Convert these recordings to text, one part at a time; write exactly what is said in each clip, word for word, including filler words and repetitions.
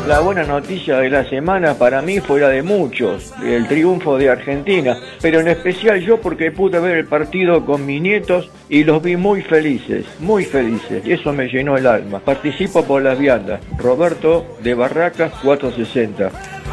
La buena noticia de la semana para mí fue la de muchos, el triunfo de Argentina, pero en especial yo porque pude ver el partido con mis nietos y los vi muy felices, muy felices, y eso me llenó el alma. Participo por las viandas. Roberto de Barracas cuatrocientos sesenta.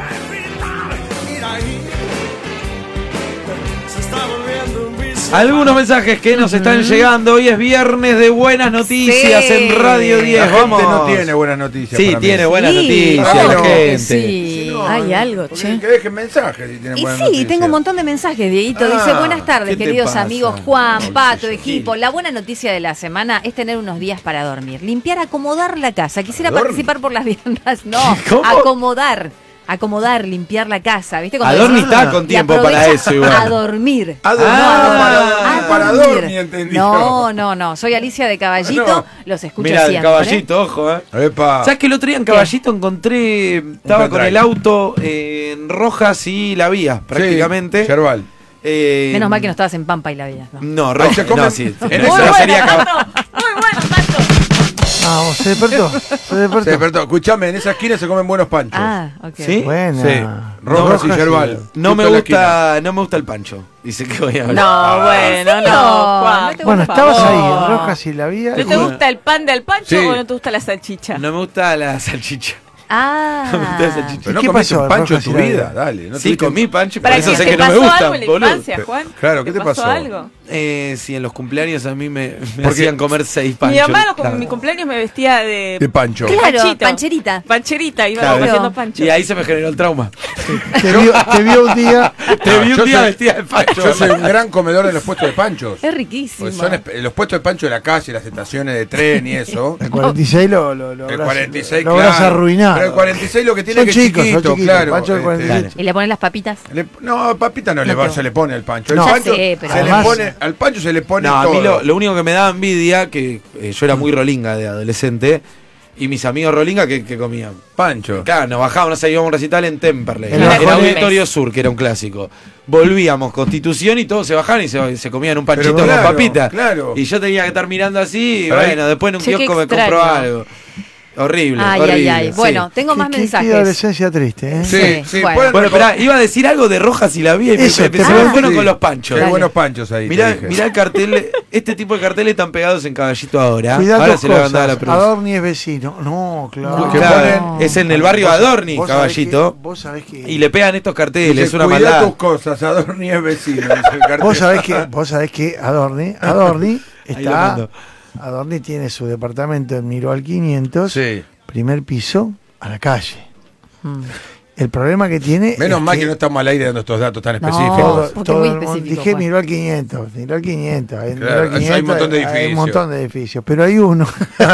Algunos mensajes que nos están llegando. Hoy es viernes de buenas noticias sí. en Radio diez. La Vamos. gente no tiene buenas noticias. Sí, para tiene mí. buenas sí, noticias. claro la gente. Sí. No, hay algo, che. Que dejen mensajes si tienen Y buenas sí, noticias. tengo un montón de mensajes, Dieguito. Ah, Dice, buenas tardes, ¿qué te queridos pasa? amigos Juan, No, Pato, sí, equipo. sí. La buena noticia de la semana es tener unos días para dormir. Limpiar, acomodar la casa. Quisiera ¿Dormir? participar por las viandas. No, ¿Cómo? acomodar. Acomodar, limpiar la casa, ¿viste? Cuando Adorni decís- está con y tiempo para aprovecha eso igual. A dormir. A dormir, Ah, no, para, para dormir. dormir, entendí. No, no, no. Soy Alicia de Caballito. No. Los escucho Mira, el siempre. caballito, ojo, eh. Epa. ¿Sabes que el otro día en Caballito encontré, estaba con pendrive. el auto eh, en Rojas y la vía, prácticamente? Sí, Yerbal. Eh, Menos mal que no estabas en Pampa y la veías, ¿no? No, Ahí Rojas, se comen- no, sí. en no, esa no sería Cab- Muy bueno, Pato. Vamos, se despertó. Se despertó. Se despertó. Escuchame, en esa esquina se comen buenos panchos. Ah, ok. ¿Sí? Buena. Sí. Rojas y Yerbal. No me Justo en la gusta, no me gusta el pancho. Dice que voy a hablar. No, bueno, no, Juan. No te Bueno, por estabas ahí favor. en Rojas y la vía. ¿No te gusta el pan del pancho Sí. o no te gusta la salchicha? No me gusta la salchicha. Ah. No me gusta esa chicha. Pero no ¿Qué comiste pasó, un pancho en Rojas tu y la vida, vida? dale. ¿no Sí, tuviste- comí pancho, por ¿Para eso qué? sé ¿Te que no me pasó gusta, algo en la boludo. infancia, Juan? Claro, ¿qué te pasó? algo? Eh, sí, en los cumpleaños a mí me, me Porque- hacían comer seis Mi panchos. mamá con Claro. mi cumpleaños me vestía de, De pancho. Claro, panchito. pancherita. Pancherita, iba Claro. comiendo pancho. Y ahí se me generó el trauma. Te vio, te vio un día. Te vi yo un día soy- vestida de pancho. Yo soy un gran comedor de los puestos de panchos. Es riquísimo. Pues son espe- los puestos de pancho de la calle, las estaciones de tren y eso. El cuarenta y seis lo, lo, lo El habrás- cuarenta y seis, lo habrás claro. arruinado. Pero el cuarenta y seis lo que tiene Son que es chicos, son chiquito, chiquitos, claro. pancho del cuarenta y seis. este, Y le ponen las papitas. le- no, papita no, le, No, va, pero- se le pone el pancho. El No. pancho Ya sé, pero- se Además- le pone, al pancho se le pone No, a todo. mí lo, lo único que me daba envidia, que eh, yo era muy rolinga de adolescente, y mis amigos rolinga que, que comían. Pancho. Claro, nos bajábamos, no sé, íbamos a un recital en Temperley, En en los el Jones. Auditorio Sur, que era un clásico. Volvíamos, Constitución, y todos se bajaban y se, se comían un panchito Pero claro, con papitas. claro. Y yo tenía que estar mirando así, y Pero ahí- bueno, después en un Che, qué kiosco me compro extraño. algo. Horrible, Ay, horrible. ay, ay. sí. Bueno, tengo más Qué- qué- mensajes. Qué adolescencia triste, ¿eh? Sí, Sí, sí, bueno. pueden Bueno, recom- esperá, iba a decir algo de Rojas y la vi y me, Eso, me, te me pregunto. fueron Sí. con los panchos. Qué Dale. buenos panchos ahí. Mirá, te dije. mirá el cartel, este tipo de carteles están pegados en Caballito ahora. Cuidado ahora dos se le va a mandar a la cosas. producción. Adorni es vecino. No, claro. ¿Qué Claro, ponen? es en el barrio Vos- Adorni, vos sabés Caballito. que- Vos sabés que. Y le pegan estos carteles, Dice, es una cuidá maldad. tus cosas, Adorni es vecino. Dice el cartel. Vos sabés que, vos sabés que Adorni, Adorni Ahí lo está, mando. Adorni tiene su departamento en Miró al quinientos, Sí. primer piso, a la calle. Mm. El problema que tiene. Menos es mal que no estamos al aire dando estos datos tan No. específicos. todo, porque todo muy el mundo- específico, dije Juan. Miró al quinientos, Miró al quinientos. En Claro, Miró al eso hay un quinientos montón de Hay un edificios. montón de edificios, pero hay uno.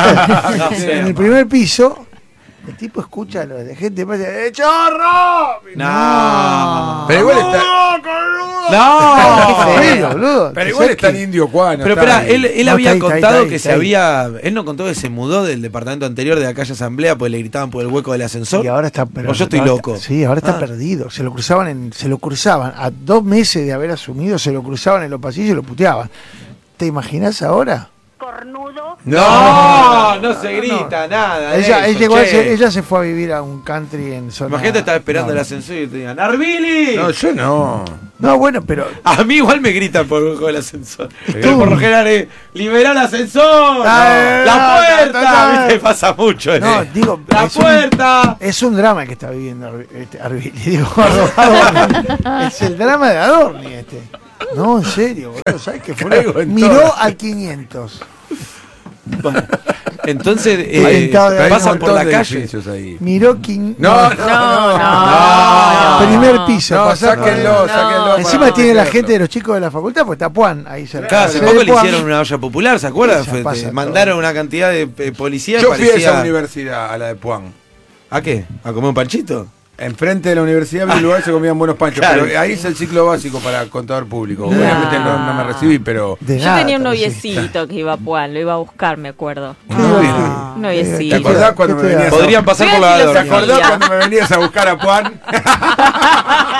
No En sé. el primer piso, el tipo escucha a lo de gente y dice, ¡eh, chorro! No. Pero igual está, No. Qué feo, boludo. pero igual ¿Sabés está en qué? Indio Juan. Pero espera, él, él No, había está ahí, está ahí, contado está ahí, que está se ahí. había. Él no contó que se mudó del departamento anterior de la calle Asamblea porque le gritaban por el hueco del ascensor. Y ahora está, pero O yo estoy ahora loco. está- sí, ahora está Ah. perdido. Se lo cruzaban en, se lo cruzaban a dos meses de haber asumido, se lo cruzaban en los pasillos y lo puteaban. ¿Te imaginas ahora? No, no se grita nada. de Ella, eso, él llegó a che. ser- ella se fue a vivir a un country en zona. Imagínate, estaba esperando no, el ascensor y te digan, ¡Arbili! No, yo no. No, bueno, pero A mí igual me gritan por el hueco del ascensor. Sí. Pero por lo general es, ¡liberá el ascensor! Ah, ¡La no, puerta! no, no, no. ¿Viste? Pasa mucho. ¿eh? no, digo, ¡La es un- puerta! es un drama que está viviendo Arbi- este, Arbili, digo, Adorni. Es el drama de Adorni este. No, en serio, boludo, ¿sabes qué fue? Caigo en Miró todo. al quinientos. Bueno, entonces Qué eh, tentado de- Hay un pasan por montón la de calle. edificios ahí. Miró quin... No, no, No, no. no. Primer piso. No, pasá por- sáquenlo, no. sáquenlo. Encima para tiene la meterlo. gente de los chicos de la facultad, pues está Puan ahí cerca. Claro, hace Se poco ve le Puan. hicieron una olla popular, ¿se acuerdan? Esa Fue- pasa te todo. mandaron una cantidad de eh, policías. Yo fui a parecía- esa universidad, a la de Puan. ¿A qué? ¿A comer un panchito? Enfrente de la universidad había un lugar y se comían buenos panchos. Claro. Pero ahí es el ciclo básico para contador público. Obviamente no, no me recibí, pero. De Yo nada, tenía un pero sí. noviecito que iba a Puan, lo iba a buscar, me acuerdo. Ah, Un noviecito. ¿Te acordás cuando ¿Qué me te venías da? a- Podrían pasar Fui por a la ¿Te Adorni. filosofía. acordás cuando me venías a buscar a Puan?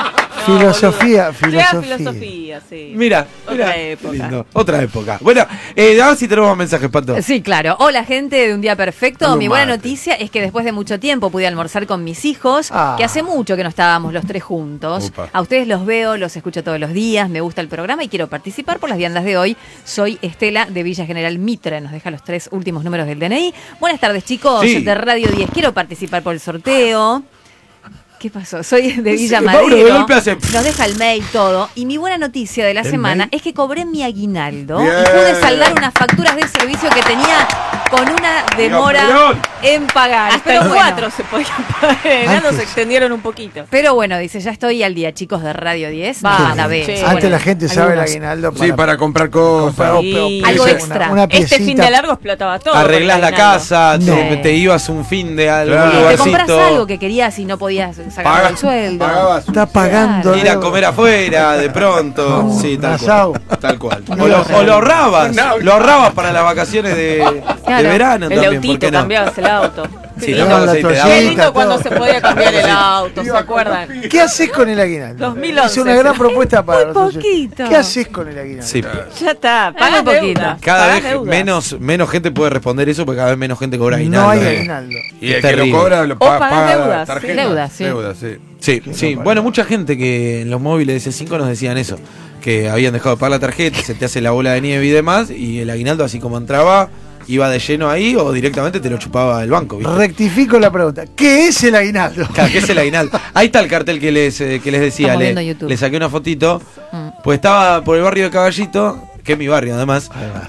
Filosofía, Llega filosofía. filosofía, sí. Mira, Otra mira, época. lindo, otra época. Bueno, eh, a ver si tenemos más mensajes, Pato. Sí, claro. Hola, gente de Un Día Perfecto. Dale un Mi buena mate. noticia es que después de mucho tiempo pude almorzar con mis hijos, Ah. que hace mucho que no estábamos los tres juntos. Upa. A ustedes los veo, los escucho todos los días, me gusta el programa y quiero participar por las viandas de hoy. Soy Estela de Villa General Mitre. Nos deja los tres últimos números del D N I. Buenas tardes, chicos, Sí. de Radio diez. Quiero participar por el sorteo. ¿Qué pasó? Soy de Villa Sí, Madero. Mauro, de golpe hace- Nos deja el mail todo. Y mi buena noticia de la ¿El semana mail? es que cobré mi aguinaldo Bien. y pude saldar unas facturas de servicio que tenía con una demora Perón. en pagar. Hasta Pero el bueno, cuatro se podía pagar. En enero se Antes. extendieron un poquito. pero bueno, dice, ya estoy al día, chicos, de Radio diez. Va, Banda B. sí. Antes Bueno, la gente usaba el algunos. aguinaldo para, Sí, para comprar comprar cosas. Sí. Algo una- extra. Una, Este fin piecita. de largo explotaba todo. Arreglás con la el aguinaldo. casa, te, No. te ibas un fin de algún Claro. Sí, te lugarcito. compras algo que querías y no podías sacar Paga- el sueldo. pagabas. Está pagando. Ir a comer afuera de pronto. Un Sí, tal asado. cual. Tal cual. Un O lo, asado. o lo ahorrabas. Un auto. Lo ahorrabas para las vacaciones de, de Claro. verano El también. ¿por autito, qué no? cambiabas el auto. Sí, Qué no, lindo. la sí, te toallita. daba- Qué lindo cuando todo. se podía cambiar el auto, ¿se acuerdan? ¿Qué haces con el aguinaldo? dos mil once. Es una gran propuesta para Muy los oyentes. poquito. ¿Qué haces con el aguinaldo? Sí. Ya está, Muy pagás poquito. deudas. Cada pagás vez deudas. menos, menos gente puede responder eso porque cada vez menos gente cobra aguinaldo. No hay eh. aguinaldo. Y el que Terrible. lo cobra lo O pa- pagás paga deudas, tarjeta. sí. Deudas, sí. Deudas, sí. Sí, sí. Bueno, mucha gente que en los móviles de C cinco nos decían eso, que habían dejado de pagar la tarjeta, se te hace la bola de nieve y demás, y el aguinaldo así como entraba, iba de lleno ahí o directamente te lo chupaba el banco, ¿viste? Rectifico la pregunta. ¿Qué es el aguinaldo? Claro, ¿qué es el aguinaldo? Ahí está el cartel que les, eh, que les decía, Estamos le, viendo YouTube. le saqué una fotito, Mm. pues estaba por el barrio de Caballito, que es mi barrio además, Además.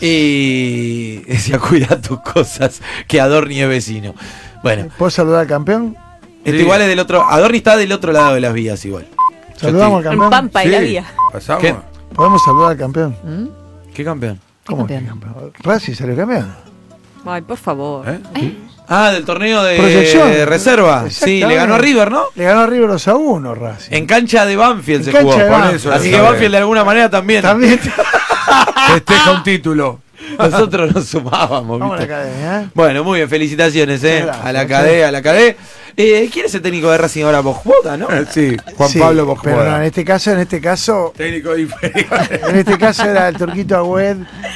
y decía, cuida tus cosas, que Adorni es vecino. Bueno, ¿Puedo saludar al campeón? este Sí. igual es del otro, Adorni está del otro lado de las vías igual. Saludamos al En campeón. Pampa y la Sí. vía. Pasamos. ¿Qué? ¿Podemos saludar al campeón? ¿Mm? ¿Qué campeón? ¿Cómo que campeón? campeón? Racing salió campeón. Ay, por favor. ¿Eh? Ah, del torneo de Proyección. reserva. Sí, le ganó a River, ¿no? Le ganó a River dos a uno, Racing. En cancha de Banfield En se cancha jugó. de Por Banfield. eso. Así Lo que sabe. Banfield de alguna manera también. También. Festeja un título. Nosotros nos sumábamos, Vamos a la ¿viste? academia, ¿eh? Bueno, muy bien, felicitaciones, eh. Gracias, a la sí. cadena, a la cadena. Eh, ¿Quién es el técnico de Racing ahora? Bojbota, ¿no? Sí, Juan Sí, Pablo pero no, en Bojboda. este caso, en este caso, Técnico inferior. en este caso era el turquito Agüed.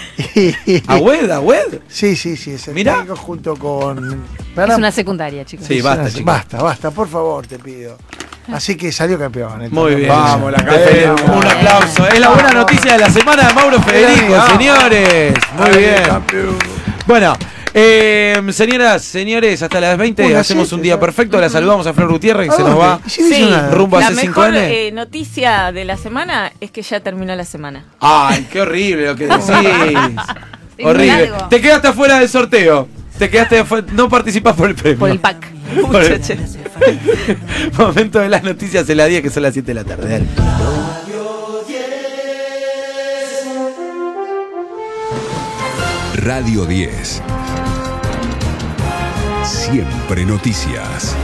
Y- ¿Agüed, Agüed? Sí, sí, sí, es el Mirá. técnico junto con. Es una secundaria, chicos. Sí, Es basta, una- chicos. Basta, basta, por favor, te pido. Así que salió campeón. Muy entonces. bien. Vamos, la Te cadena. felicito. Un aplauso. Es la buena noticia de la semana de Mauro Federico, Vamos. señores. Muy Dale, bien. campeón. Bueno, eh, señoras, señores, hasta las veinte Uy, las hacemos siete, un día ya. perfecto. La saludamos a Flor Gutiérrez, que ¿A se nos dónde? va. ¿Y si no hizo Sí, nada? rumbo a la C cinco mejor N. eh, noticia de la semana es que ya terminó la semana. Ay, qué horrible lo que decís. Es Horrible. largo. Te quedaste afuera del sorteo. Te quedaste afuera, no participás por el premio. Por el pack. Por el- Muchachos. Momento de las noticias en la diez, que son las siete de la tarde. Dale. Radio diez. Siempre noticias.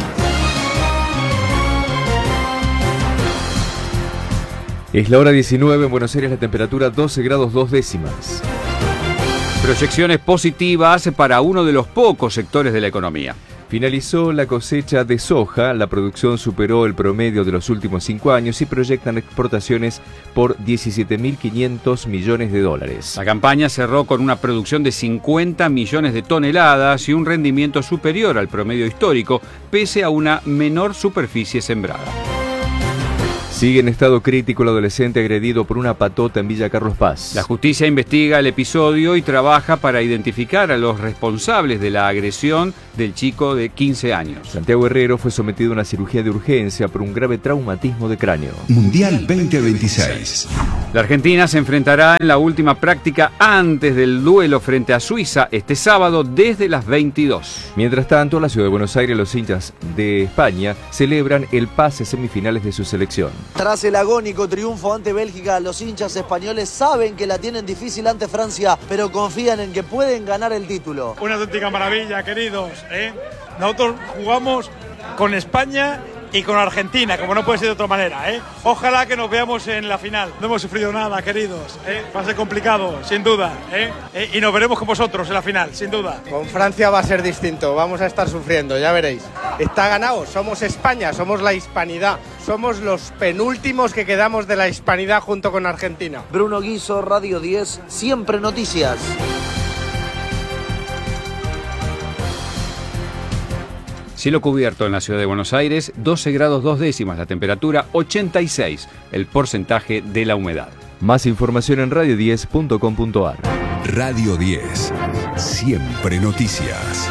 Es la hora diecinueve, en Buenos Aires la temperatura doce grados dos décimas. Proyecciones positivas para uno de los pocos sectores de la economía. Finalizó la cosecha de soja, la producción superó el promedio de los últimos cinco años y proyectan exportaciones por diecisiete mil quinientos millones de dólares. La campaña cerró con una producción de cincuenta millones de toneladas y un rendimiento superior al promedio histórico, pese a una menor superficie sembrada. Sigue en estado crítico el adolescente agredido por una patota en Villa Carlos Paz. La justicia investiga el episodio y trabaja para identificar a los responsables de la agresión del chico de quince años. Santiago Herrero fue sometido a una cirugía de urgencia por un grave traumatismo de cráneo. Mundial veinte veintiséis. La Argentina se enfrentará en la última práctica antes del duelo frente a Suiza este sábado desde las veintidós. Mientras tanto, en la ciudad de Buenos Aires, los hinchas de España celebran el pase a semifinales de su selección. Tras el agónico triunfo ante Bélgica, los hinchas españoles saben que la tienen difícil ante Francia, pero confían en que pueden ganar el título. Una auténtica maravilla, queridos, ¿eh? Nosotros jugamos con España y con Argentina, como no puede ser de otra manera, ¿eh? Ojalá que nos veamos en la final. No hemos sufrido nada, queridos, ¿eh? Va a ser complicado, sin duda, ¿eh? ¿eh? Y nos veremos con vosotros en la final, sin duda. Con Francia va a ser distinto, vamos a estar sufriendo, ya veréis. está ganado. Somos España, somos la hispanidad. Somos los penúltimos que quedamos de la hispanidad junto con Argentina. Bruno Guiso, Radio diez, Siempre Noticias. Cielo cubierto en la ciudad de Buenos Aires, doce grados dos décimas la temperatura, ochenta y seis el porcentaje de la humedad. Más información en radio diez punto com punto ar. Radio diez. Siempre noticias.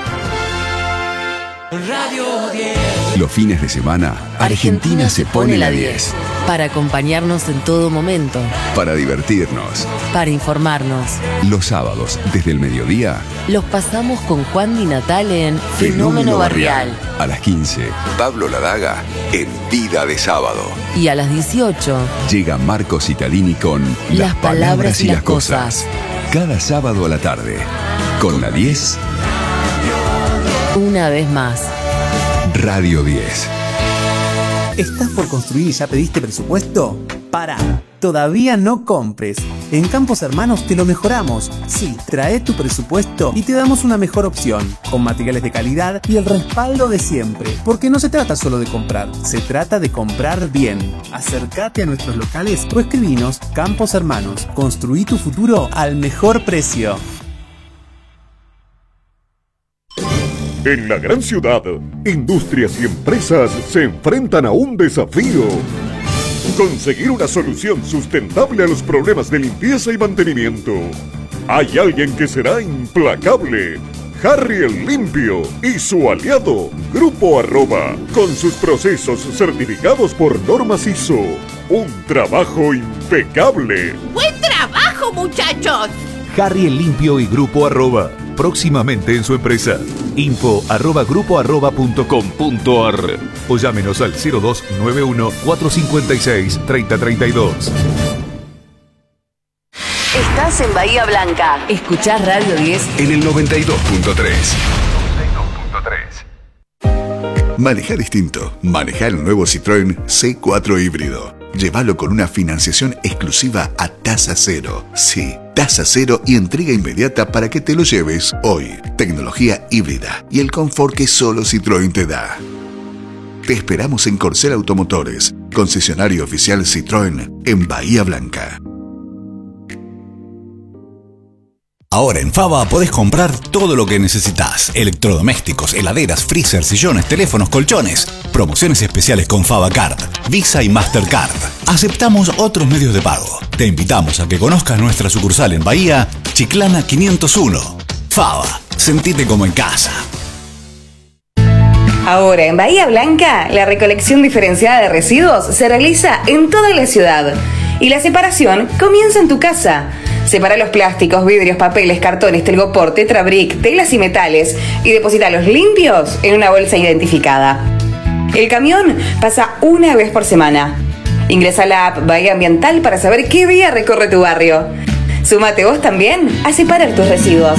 Radio diez. Los fines de semana, Argentina se pone la diez. Para acompañarnos en todo momento. Para divertirnos. Para informarnos. Los sábados, desde el mediodía, los pasamos con Juan Di Natale en Fenómeno, Fenómeno Barrial. Barrial. A las quince, Pablo Ladaga en Vida de Sábado. Y a las dieciocho, llega Marcos Cittadini con Las, las palabras, palabras y, y las cosas. cosas. Cada sábado a la tarde. Con la diez. Una vez más. Radio diez. ¿Estás por construir y ya pediste presupuesto? Pará, todavía no compres. En Campos Hermanos te lo mejoramos. Sí, trae tu presupuesto y te damos una mejor opción, con materiales de calidad y el respaldo de siempre. Porque no se trata solo de comprar, se trata de comprar bien. Acércate a nuestros locales o escribinos Campos Hermanos. Construí tu futuro al mejor precio. En la gran ciudad, industrias y empresas se enfrentan a un desafío. Conseguir una solución sustentable a los problemas de limpieza y mantenimiento. Hay alguien que será implacable. Harry el Limpio y su aliado, Grupo Arroba, con sus procesos certificados por normas I S O. Un trabajo impecable. ¡Buen trabajo, muchachos! Harry el Limpio y Grupo Arroba, próximamente en su empresa. Info arroba grupo arroba punto com punto ar o llámenos al cero dos nueve uno cuatro cinco seis tres cero tres dos. Estás en Bahía Blanca. Escuchás Radio diez en el noventa y dos punto tres. Maneja distinto. Maneja el nuevo Citroën C cuatro híbrido. Llévalo con una financiación exclusiva a tasa cero. Sí, tasa cero y entrega inmediata para que te lo lleves hoy. Tecnología híbrida y el confort que solo Citroën te da. Te esperamos en Corcel Automotores, concesionario oficial Citroën en Bahía Blanca. Ahora en Fava podés comprar todo lo que necesitas. Electrodomésticos, heladeras, freezer, sillones, teléfonos, colchones. Promociones especiales con Fava Card, Visa y Mastercard. Aceptamos otros medios de pago. Te invitamos a que conozcas nuestra sucursal en Bahía, Chiclana quinientos uno. Fava, sentite como en casa. Ahora en Bahía Blanca, la recolección diferenciada de residuos se realiza en toda la ciudad. Y la separación comienza en tu casa. Separa los plásticos, vidrios, papeles, cartones, telgopor, tetrabric, telas y metales y depositalos limpios en una bolsa identificada. El camión pasa una vez por semana. Ingresa a la app Bahía Ambiental para saber qué día recorre tu barrio. Súmate vos también a separar tus residuos.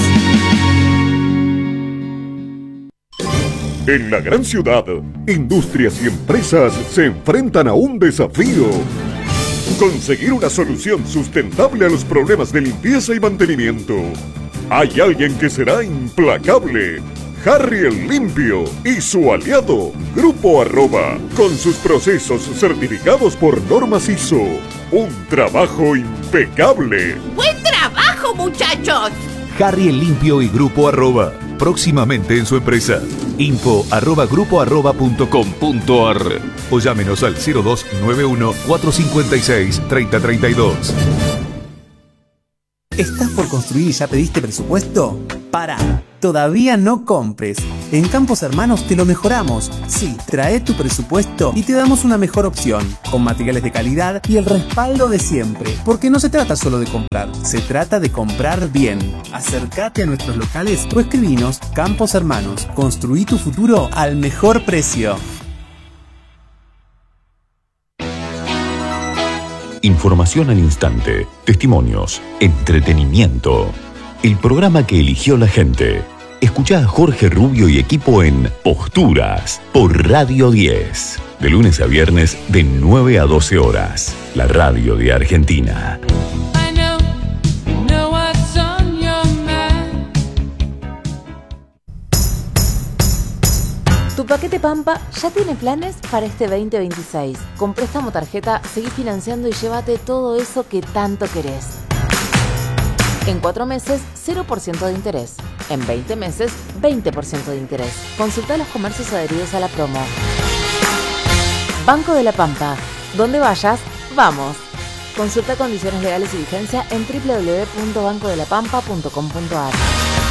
En la gran ciudad, industrias y empresas se enfrentan a un desafío. Conseguir una solución sustentable a los problemas de limpieza y mantenimiento. Hay alguien que será implacable. Harry el Limpio y su aliado, Grupo Arroba, con sus procesos certificados por normas I S O. Un trabajo impecable. ¡Buen trabajo, muchachos! Harry el Limpio y Grupo Arroba, próximamente en su empresa. Info arroba grupo arroba punto com punto ar o llámenos al cero dos nueve uno cuatro cinco seis tres cero tres dos. ¿Estás por construir y ya pediste presupuesto? Pará, todavía no compres. En Campos Hermanos te lo mejoramos. Sí, trae tu presupuesto y te damos una mejor opción, con materiales de calidad y el respaldo de siempre. Porque no se trata solo de comprar, se trata de comprar bien. Acércate a nuestros locales o escribinos Campos Hermanos. Construí tu futuro al mejor precio. Información al instante, testimonios, entretenimiento. El programa que eligió la gente. Escuchá a Jorge Rubio y equipo en Posturas por Radio diez. De lunes a viernes de nueve a doce horas. La radio de Argentina. Tu paquete Pampa ya tiene planes para este veinte veintiséis. Con préstamo tarjeta, seguí financiando y llévate todo eso que tanto querés. En cuatro meses, cero por ciento de interés. En veinte meses, veinte por ciento de interés. Consulta los comercios adheridos a la promo. Banco de la Pampa. Donde vayas, vamos. Consulta condiciones legales y vigencia en doble u doble u doble u punto banco de la pampa punto com punto a r.